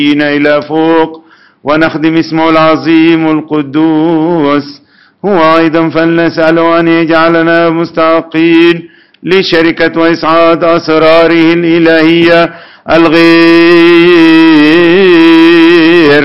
إلى فوق ونخدم اسمه العظيم القدوس. هو أيضا فلنسأله أن يجعلنا مستحقين لشركة وإسعاد أسراره الإلهية الغير